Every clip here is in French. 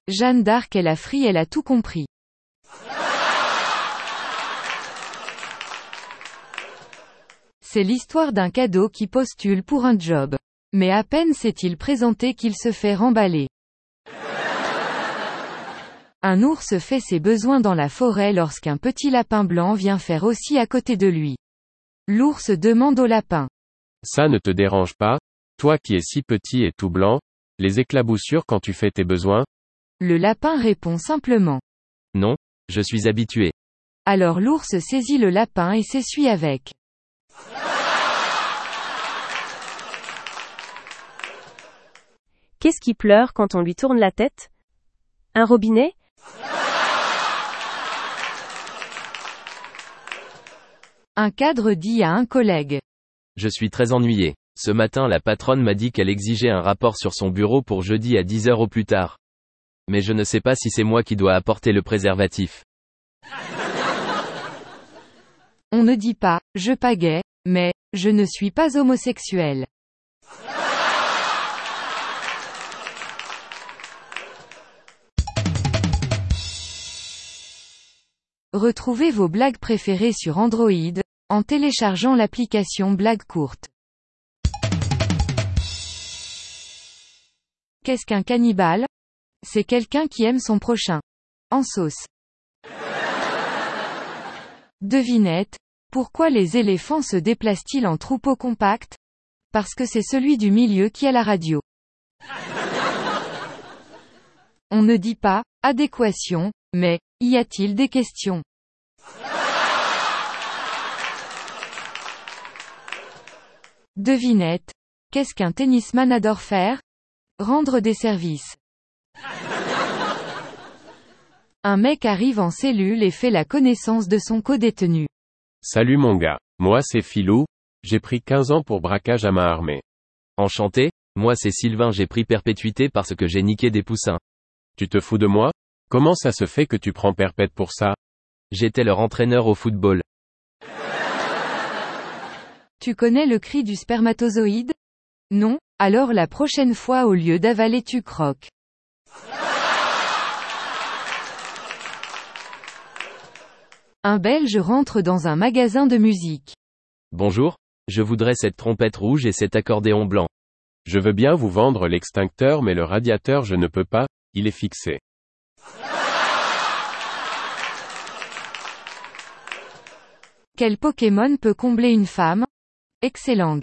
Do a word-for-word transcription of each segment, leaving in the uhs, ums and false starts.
Jeanne d'Arc elle a fri elle a tout compris. C'est l'histoire d'un cadeau qui postule pour un job. Mais à peine s'est-il présenté qu'il se fait remballer. Un ours fait ses besoins dans la forêt lorsqu'un petit lapin blanc vient faire aussi à côté de lui. L'ours demande au lapin. Ça ne te dérange pas, toi qui es si petit et tout blanc, les éclaboussures quand tu fais tes besoins? Le lapin répond simplement. Non, je suis habitué. Alors l'ours saisit le lapin et s'essuie avec. Qu'est-ce qui pleure quand on lui tourne la tête? Un robinet? Un cadre dit à un collègue. Je suis très ennuyé. Ce matin la patronne m'a dit qu'elle exigeait un rapport sur son bureau pour jeudi à dix heures au plus tard. Mais je ne sais pas si c'est moi qui dois apporter le préservatif. On ne dit pas, je pagaie, mais, je ne suis pas homosexuel. Retrouvez vos blagues préférées sur Android, en téléchargeant l'application Blagues courtes. Qu'est-ce qu'un cannibale? C'est quelqu'un qui aime son prochain. En sauce. Devinette. Pourquoi les éléphants se déplacent-ils en troupeau compact? Parce que c'est celui du milieu qui a la radio. On ne dit pas, adéquation, mais, y a-t-il des questions? Devinette. Qu'est-ce qu'un tennisman adore faire? Rendre des services. Un mec arrive en cellule et fait la connaissance de son codétenu. Salut mon gars, moi c'est Philou, j'ai pris quinze ans pour braquage à main armée. Enchanté, moi c'est Sylvain, j'ai pris perpétuité parce que j'ai niqué des poussins. Tu te fous de moi? Comment ça se fait que tu prends perpète pour ça? J'étais leur entraîneur au football. Tu connais le cri du spermatozoïde? Non? Alors la prochaine fois au lieu d'avaler tu croques. Un Belge rentre dans un magasin de musique. Bonjour, je voudrais cette trompette rouge et cet accordéon blanc. Je veux bien vous vendre l'extincteur mais le radiateur je ne peux pas, il est fixé. Quel Pokémon peut combler une femme? Excellent.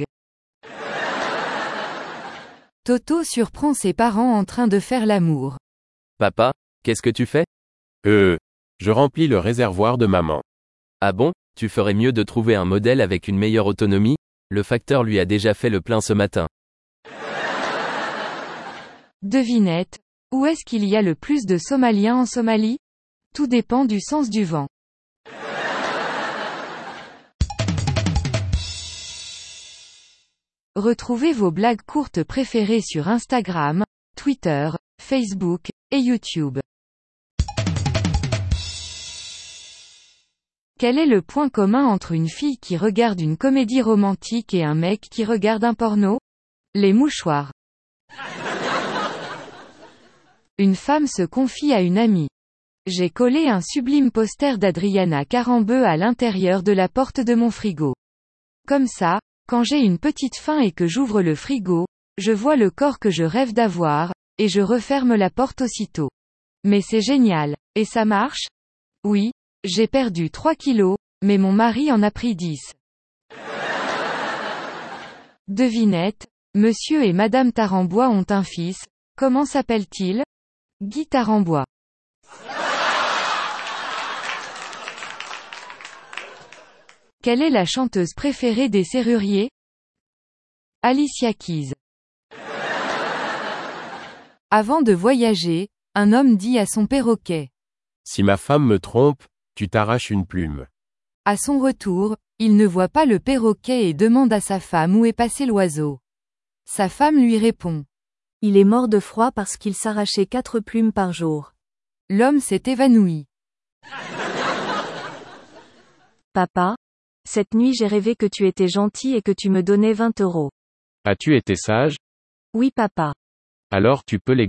Toto surprend ses parents en train de faire l'amour. Papa, qu'est-ce que tu fais? Euh, je remplis le réservoir de maman. Ah bon, tu ferais mieux de trouver un modèle avec une meilleure autonomie, le facteur lui a déjà fait le plein ce matin. Devinette. Où est-ce qu'il y a le plus de Somaliens en Somalie? Tout dépend du sens du vent. Retrouvez vos blagues courtes préférées sur Instagram, Twitter, Facebook, et YouTube. Quel est le point commun entre une fille qui regarde une comédie romantique et un mec qui regarde un porno? Les mouchoirs. Une femme se confie à une amie. J'ai collé un sublime poster d'Adriana Carambeu à l'intérieur de la porte de mon frigo. Comme ça, quand j'ai une petite faim et que j'ouvre le frigo, je vois le corps que je rêve d'avoir, et je referme la porte aussitôt. Mais c'est génial. Et ça marche? Oui, j'ai perdu trois kilos, mais mon mari en a pris dix. Devinette. Monsieur et Madame Tarambois ont un fils. Comment s'appelle-t-il? Guy Tarambois. Quelle est la chanteuse préférée des serruriers? Alicia Keys. Avant de voyager, un homme dit à son perroquet. Si ma femme me trompe, tu t'arraches une plume. À son retour, il ne voit pas le perroquet et demande à sa femme où est passé l'oiseau. Sa femme lui répond. Il est mort de froid parce qu'il s'arrachait quatre plumes par jour. L'homme s'est évanoui. Papa, cette nuit j'ai rêvé que tu étais gentil et que tu me donnais vingt euros. As-tu été sage? Oui papa. Alors tu peux les